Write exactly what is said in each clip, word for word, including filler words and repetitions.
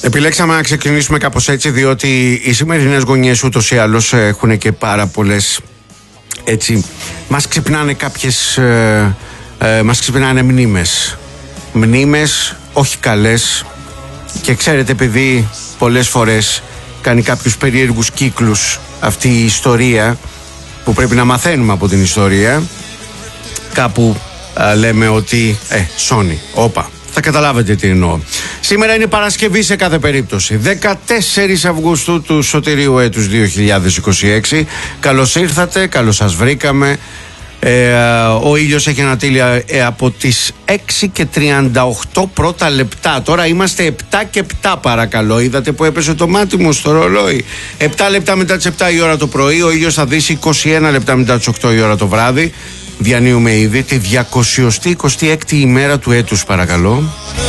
Επιλέξαμε να ξεκινήσουμε κάπως έτσι, διότι οι σημερινές γωνιές ούτως ή άλλως έχουν και πάρα πολλές, έτσι, μας ξυπνάνε κάποιες, ε, ε, μας ξυπνάνε μνήμες. Μνήμες όχι καλές, και ξέρετε, επειδή πολλές φορές κάνει κάποιους περίεργους κύκλους αυτή η ιστορία, που πρέπει να μαθαίνουμε από την ιστορία, κάπου α, λέμε ότι ε, σώνει, όπα. Θα καταλάβετε τι εννοώ. Σήμερα είναι Παρασκευή σε κάθε περίπτωση, δεκατέσσερις Αυγούστου του σωτηρίου έτους δύο χιλιάδες είκοσι έξι. Καλώς ήρθατε, καλώς σας βρήκαμε. ε, Ο ήλιος έχει ανατείλει ε, από τις έξι και τριάντα οκτώ πρώτα λεπτά. Τώρα είμαστε επτά και επτά, παρακαλώ. Είδατε που έπεσε το μάτι μου στο ρολόι. επτά λεπτά μετά τις επτά η ώρα το πρωί. Ο ήλιος θα δύσει είκοσι ένα λεπτά μετά τις οκτώ η ώρα το βράδυ. Διανύουμε ήδη τη διακόσια είκοσι έξι ημέρα του έτους, παρακαλώ.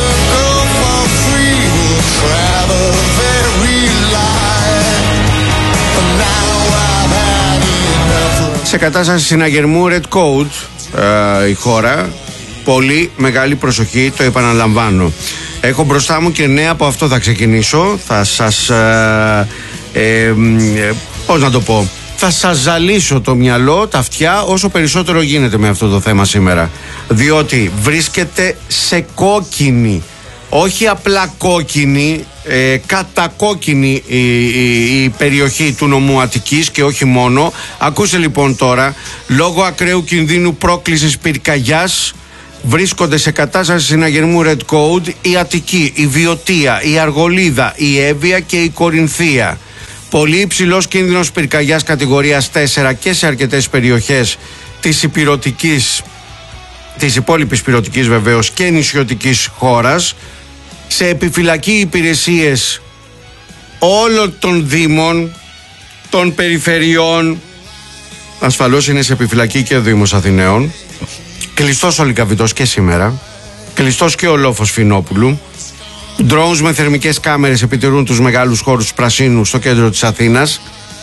Σε κατάσταση συναγερμού Red Code ε, η χώρα. Πολύ μεγάλη προσοχή, το επαναλαμβάνω. Έχω μπροστά μου και νέα, από αυτό θα ξεκινήσω. Θα σας ε, ε, ε, πώς να το πω, θα σας ζαλίσω το μυαλό, τα αυτιά, όσο περισσότερο γίνεται με αυτό το θέμα σήμερα. Διότι βρίσκεται σε κόκκινη, όχι απλά κόκκινη, ε, κατακόκκινη η, η, η περιοχή του νομού Αττικής, και όχι μόνο. Ακούστε λοιπόν τώρα, λόγω ακραίου κινδύνου πρόκλησης πυρκαγιάς βρίσκονται σε κατάσταση συναγερμού Red Code η Αττική, η Βιωτία, η Αργολίδα, η Εύβοια και η Κορινθία. Πολύ υψηλός κίνδυνος πυρκαγιάς κατηγορίας τέσσερα και σε αρκετές περιοχές της υπηρωτικής, της υπόλοιπης πυρωτικής βεβαίως και νησιωτικής χώρας. Σε επιφυλακή υπηρεσίες όλων των δήμων, των περιφερειών. Ασφαλώς είναι σε επιφυλακή και ο Δήμος Αθηναίων. Κλειστός ο Λυκαβητός και σήμερα. Κλειστός και ο Λόφος Φινόπουλου. Drones με θερμικές κάμερες επιτηρούν τους μεγάλους χώρους πρασίνου στο κέντρο της Αθήνας.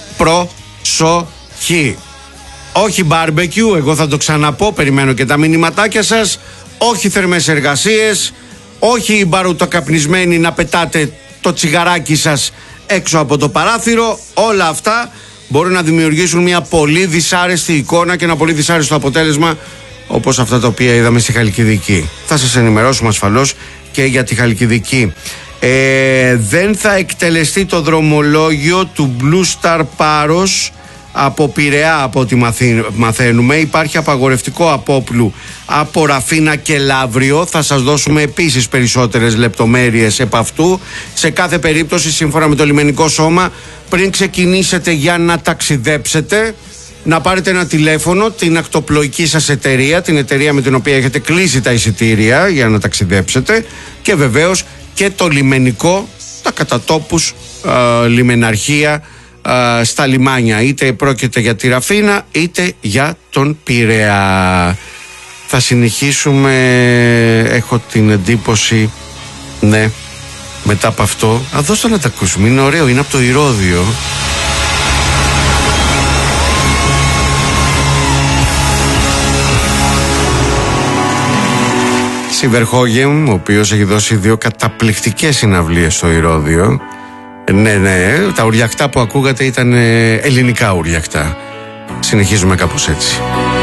Προσοχή! Όχι μπάρμπεκιου, εγώ θα το ξαναπώ, περιμένω και τα μηνυματάκια σας. Όχι θερμές εργασίες, όχι μπαρουτοκαπνισμένοι να πετάτε το τσιγαράκι σας έξω από το παράθυρο. Όλα αυτά μπορούν να δημιουργήσουν μια πολύ δυσάρεστη εικόνα και ένα πολύ δυσάρεστο αποτέλεσμα, όπως αυτά τα οποία είδαμε στη Χαλκιδική. Θα σας ενημερώσουμε ασφαλώς και για τη Χαλκιδική. Ε, δεν θα εκτελεστεί το δρομολόγιο του Blue Star Πάρος από Πειραιά, από ό,τι μαθαίνουμε. Υπάρχει απαγορευτικό απόπλου από Ραφίνα και Λαύριο. Θα σας δώσουμε επίσης περισσότερες λεπτομέρειες επ' αυτού. Σε κάθε περίπτωση, σύμφωνα με το λιμενικό σώμα, πριν ξεκινήσετε για να ταξιδέψετε, να πάρετε ένα τηλέφωνο, την ακτοπλοϊκή σας εταιρεία, την εταιρεία με την οποία έχετε κλείσει τα εισιτήρια για να ταξιδέψετε, και βεβαίως και το λιμενικό, τα κατατόπους ε, λιμεναρχεία ε, στα λιμάνια, είτε πρόκειται για τη Ραφίνα είτε για τον Πειραιά. Θα συνεχίσουμε, έχω την εντύπωση, ναι, μετά από αυτό. Α, δώστε να τα ακούσουμε, είναι ωραίο, είναι από το Ηρώδειο. Σιβερχόγεμ, ο οποίος έχει δώσει δύο καταπληκτικές συναυλίες στο Ηρώδειο. Ναι, ναι, τα ουριακτά που ακούγατε ήταν ελληνικά ουριακτά. Συνεχίζουμε κάπως έτσι.